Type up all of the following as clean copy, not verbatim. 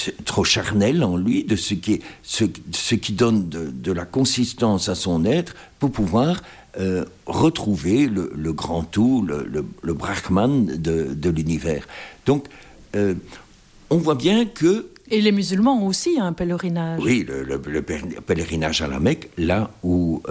trop charnel en lui, de ce qui donne de la consistance à son être pour pouvoir retrouver le grand tout, le Brahman de l'univers. Donc, on voit bien que... Et les musulmans ont aussi un pèlerinage. Oui, le pèlerinage à la Mecque, là où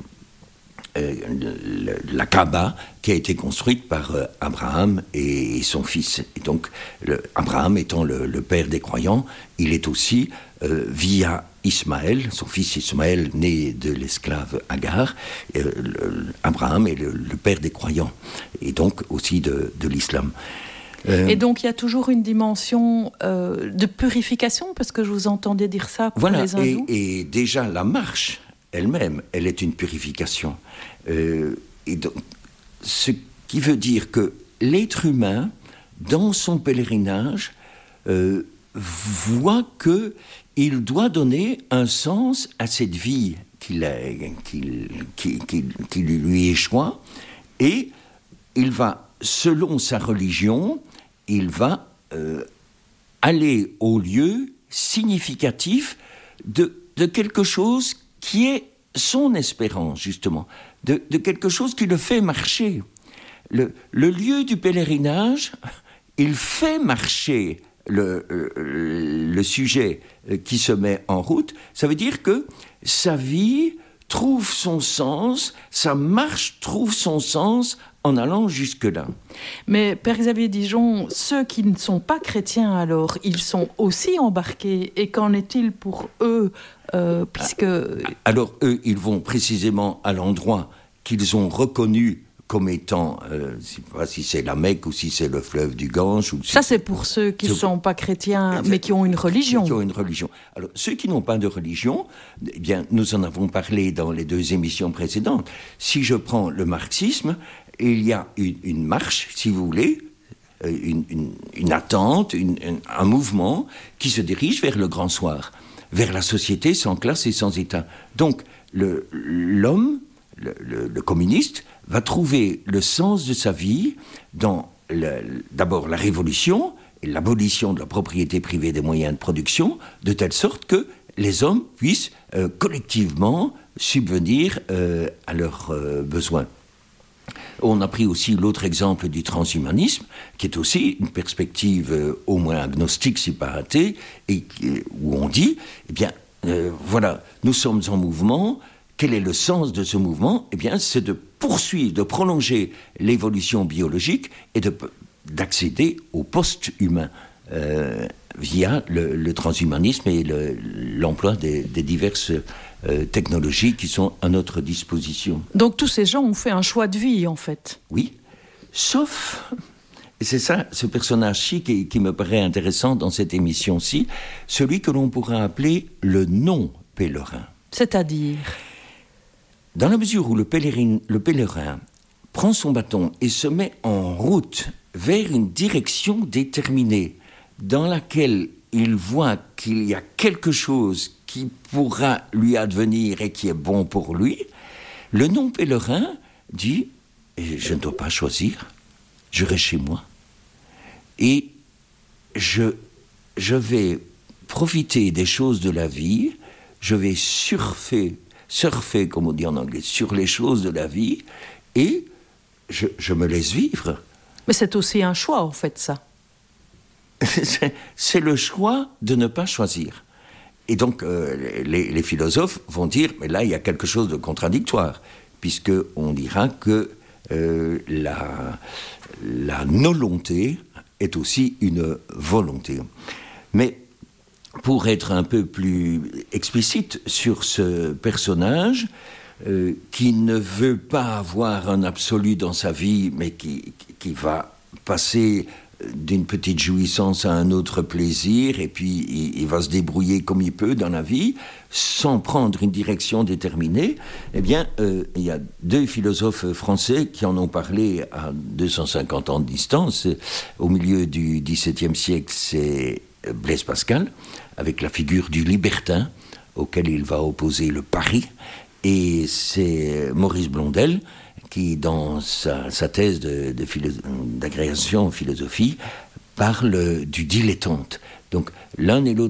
la Kaaba, qui a été construite par Abraham et son fils. Et donc, Abraham étant le père des croyants, il est aussi, via Ismaël, son fils Ismaël, né de l'esclave Agar, Abraham est le père des croyants, et donc aussi de l'islam. Et donc il y a toujours une dimension de purification, parce que je vous entendais dire ça pour les hindous. Et déjà la marche elle-même, elle est une purification. Et donc, ce qui veut dire que l'être humain, dans son pèlerinage, voit qu'il doit donner un sens à cette vie qui lui échoit, et il va, selon sa religion, il va aller au lieu significatif de quelque chose qui est son espérance, justement, de quelque chose qui le fait marcher. Le lieu du pèlerinage, il fait marcher le sujet qui se met en route. Ça veut dire que sa vie trouve son sens, sa marche trouve son sens en allant jusque-là. Mais Père Xavier Dijon, ceux qui ne sont pas chrétiens alors, ils sont aussi embarqués. Et qu'en est-il pour eux puisque... Alors eux, ils vont précisément à l'endroit qu'ils ont reconnu comme étant, je ne sais pas si c'est la Mecque ou si c'est le fleuve du Gange. Ça, c'est pour ceux qui ne sont pas chrétiens, mais qui ont une religion. Qui ont une religion. Alors, ceux qui n'ont pas de religion, eh bien, nous en avons parlé dans les 2 émissions précédentes. Si je prends le marxisme, il y a une marche, si vous voulez, une attente, un mouvement qui se dirige vers le grand soir, vers la société sans classe et sans État. Donc, l'homme, le communiste, va trouver le sens de sa vie dans d'abord la révolution et l'abolition de la propriété privée des moyens de production, de telle sorte que les hommes puissent collectivement subvenir à leurs besoins. On a pris aussi l'autre exemple du transhumanisme, qui est aussi une perspective au moins agnostique, si pas athée, et où on dit, eh bien, voilà, nous sommes en mouvement. Quel est le sens de ce mouvement ? Eh bien, c'est de poursuivre, de prolonger l'évolution biologique et d'accéder au post-humain via le transhumanisme et l'emploi des diverses technologies qui sont à notre disposition. Donc tous ces gens ont fait un choix de vie, en fait. Oui, sauf, et c'est ça, ce personnage-ci qui me paraît intéressant dans cette émission-ci, celui que l'on pourra appeler le non-pèlerin. C'est-à-dire ? Dans la mesure où le pèlerin prend son bâton et se met en route vers une direction déterminée dans laquelle il voit qu'il y a quelque chose qui pourra lui advenir et qui est bon pour lui, le non-pèlerin dit « Je ne dois pas choisir, je reste chez moi et je vais profiter des choses de la vie, je vais surfer, comme on dit en anglais, sur les choses de la vie, et je me laisse vivre. » Mais c'est aussi un choix, en fait, ça. C'est le choix de ne pas choisir. Et donc, les philosophes vont dire, mais là, il y a quelque chose de contradictoire, puisqu'on dira que la non-volonté est aussi une volonté. Mais pour être un peu plus explicite sur ce personnage, qui ne veut pas avoir un absolu dans sa vie, mais qui va passer d'une petite jouissance à un autre plaisir, et puis il va se débrouiller comme il peut dans la vie, sans prendre une direction déterminée. Eh bien, il y a 2 philosophes français qui en ont parlé à 250 ans de distance. Au milieu du XVIIe siècle, c'est Blaise Pascal, avec la figure du libertin, auquel il va opposer le pari, et c'est Maurice Blondel, qui, dans sa thèse d'agrégation en philosophie, parle du dilettante. Donc l'un et l'autre